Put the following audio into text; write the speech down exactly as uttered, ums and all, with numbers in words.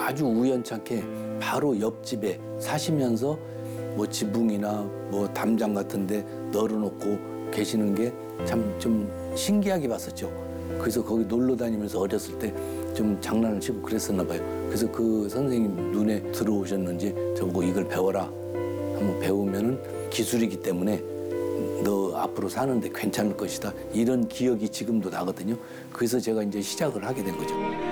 아주 우연찮게 바로 옆집에 사시면서 뭐 지붕이나 뭐 담장 같은 데 널어놓고 계시는 게 참 좀 신기하게 봤었죠. 그래서 거기 놀러 다니면서 어렸을 때 좀 장난을 치고 그랬었나 봐요. 그래서 그 선생님 눈에 들어오셨는지 저보고 이걸 배워라. 한번 배우면은 기술이기 때문에 너 앞으로 사는데 괜찮을 것이다. 이런 기억이 지금도 나거든요. 그래서 제가 이제 시작을 하게 된 거죠.